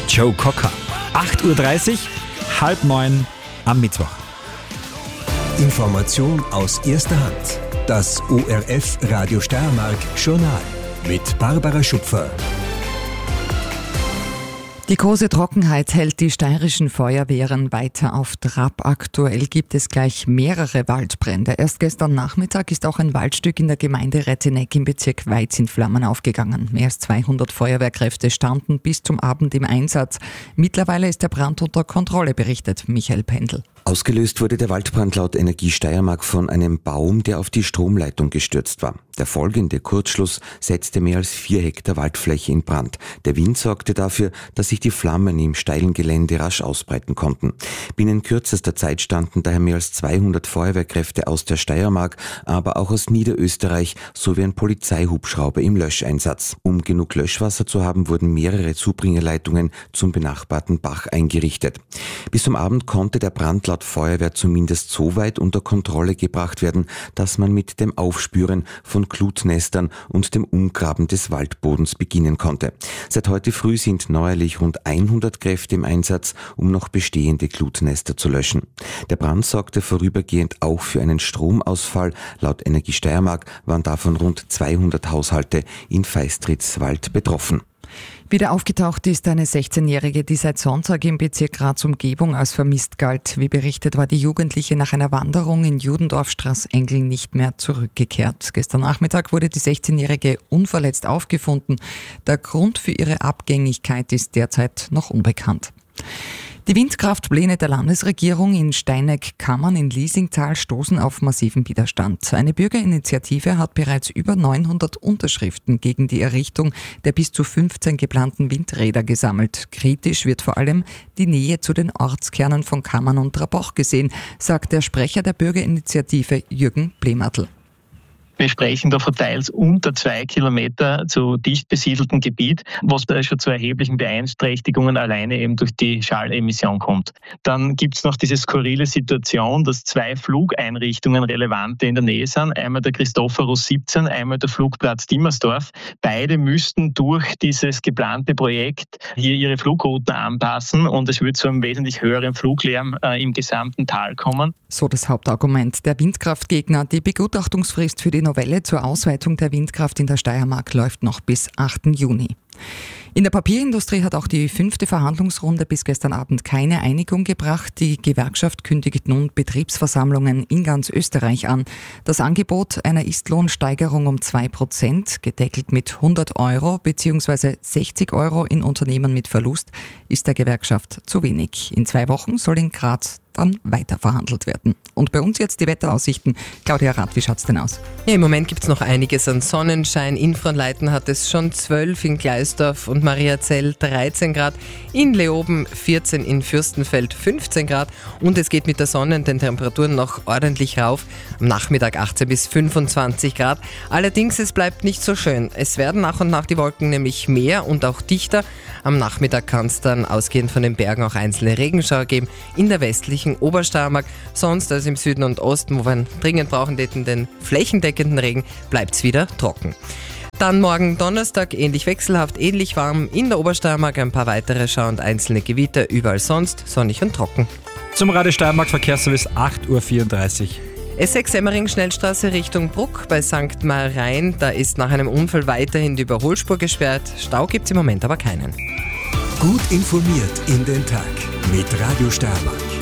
Joe Cocker. 8.30 Uhr, 8:30 am Mittwoch. Information aus erster Hand. Das ORF Radio Steiermark Journal mit Barbara Schupfer. Die große Trockenheit hält die steirischen Feuerwehren weiter auf Trab. Aktuell gibt es gleich mehrere Waldbrände. Erst gestern Nachmittag ist auch ein Waldstück in der Gemeinde Retteneck im Bezirk Weiz in Flammen aufgegangen. Mehr als 200 Feuerwehrkräfte standen bis zum Abend im Einsatz. Mittlerweile ist der Brand unter Kontrolle, berichtet Michael Pendl. Ausgelöst wurde der Waldbrand laut Energie Steiermark von einem Baum, der auf die Stromleitung gestürzt war. Der folgende Kurzschluss setzte mehr als 4 Hektar Waldfläche in Brand. Der Wind sorgte dafür, dass sich die Flammen im steilen Gelände rasch ausbreiten konnten. Binnen kürzester Zeit standen daher mehr als 200 Feuerwehrkräfte aus der Steiermark, aber auch aus Niederösterreich sowie ein Polizeihubschrauber im Löscheinsatz. Um genug Löschwasser zu haben, wurden mehrere Zubringerleitungen zum benachbarten Bach eingerichtet. Bis zum Abend konnte der Brand laut Feuerwehr zumindest so weit unter Kontrolle gebracht werden, dass man mit dem Aufspüren von Glutnestern und dem Umgraben des Waldbodens beginnen konnte. Seit heute früh sind neuerlich rund 100 Kräfte im Einsatz, um noch bestehende Glutnester zu löschen. Der Brand sorgte vorübergehend auch für einen Stromausfall. Laut Energie Steiermark waren davon rund 200 Haushalte in Feistritz-Wald betroffen. Wieder aufgetaucht ist eine 16-Jährige, die seit Sonntag im Bezirk Graz Umgebung als vermisst galt. Wie berichtet, war die Jugendliche nach einer Wanderung in Judendorf-Straßengeln nicht mehr zurückgekehrt. Gestern Nachmittag wurde die 16-Jährige unverletzt aufgefunden. Der Grund für ihre Abgängigkeit ist derzeit noch unbekannt. Die Windkraftpläne der Landesregierung in Steineck-Kammern in Liesingtal stoßen auf massiven Widerstand. Eine Bürgerinitiative hat bereits über 900 Unterschriften gegen die Errichtung der bis zu 15 geplanten Windräder gesammelt. Kritisch wird vor allem die Nähe zu den Ortskernen von Kammern und Trabach gesehen, sagt der Sprecher der Bürgerinitiative Jürgen Blematl. Wir sprechen da von teils unter 2 Kilometer zu dicht besiedeltem Gebiet, was da schon zu erheblichen Beeinträchtigungen alleine eben durch die Schallemission kommt. Dann gibt's noch diese skurrile Situation, dass 2 Flugeinrichtungen relevante in der Nähe sind. Einmal der Christophorus 17, einmal der Flugplatz Dimmersdorf. Beide müssten durch dieses geplante Projekt hier ihre Flugrouten anpassen und es wird zu einem wesentlich höheren Fluglärm im gesamten Tal kommen. So das Hauptargument der Windkraftgegner. Die Begutachtungsfrist für die Novelle zur Ausweitung der Windkraft in der Steiermark läuft noch bis 8. Juni. In der Papierindustrie hat auch die 5. Verhandlungsrunde bis gestern Abend keine Einigung gebracht. Die Gewerkschaft kündigt nun Betriebsversammlungen in ganz Österreich an. Das Angebot einer Istlohnsteigerung um 2%, gedeckelt mit 100 € bzw. 60 € in Unternehmen mit Verlust, ist der Gewerkschaft zu wenig. In 2 Wochen soll in Graz dann weiter verhandelt werden. Und bei uns jetzt die Wetteraussichten. Claudia Rath, wie schaut's denn aus? Ja, im Moment gibt's noch einiges an Sonnenschein. In Fronleiten hat es schon 12, in Gleisdorf und Mariazell 13 Grad, in Leoben 14, in Fürstenfeld 15 Grad und es geht mit der Sonne und den Temperaturen noch ordentlich rauf. Am Nachmittag 18 bis 25 Grad. Allerdings, es bleibt nicht so schön. Es werden nach und nach die Wolken nämlich mehr und auch dichter. Am Nachmittag kann es dann ausgehend von den Bergen auch einzelne Regenschauer geben in der westlichen Obersteiermark. Sonst, also im Süden und Osten, wo wir dringend brauchen den flächendeckenden Regen, bleibt es wieder trocken. Dann morgen Donnerstag ähnlich wechselhaft, ähnlich warm. In der Obersteiermark ein paar weitere Schauer und einzelne Gewitter. Überall sonst sonnig und trocken. Zum Radio Steiermark Verkehrsservice 8.34 Uhr. S6 Semmering-Schnellstraße Richtung Bruck bei St. Marien. Da ist nach einem Unfall weiterhin die Überholspur gesperrt. Stau gibt es im Moment aber keinen. Gut informiert in den Tag mit Radio Steiermark.